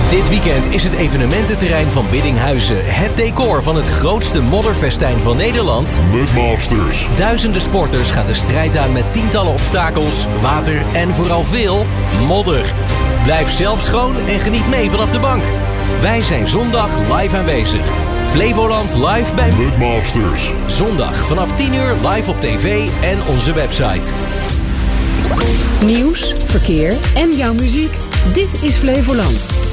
Dit weekend is het evenemententerrein van Biddinghuizen het decor van het grootste modderfestijn van Nederland. Mudmasters. Duizenden sporters gaan de strijd aan met tientallen obstakels, water en vooral veel modder. Blijf zelf schoon en geniet mee vanaf de bank. Wij zijn zondag live aanwezig. Flevoland live bij Mudmasters. Zondag vanaf 10 uur live op tv en onze website. Nieuws, verkeer en jouw muziek. Dit is Flevoland.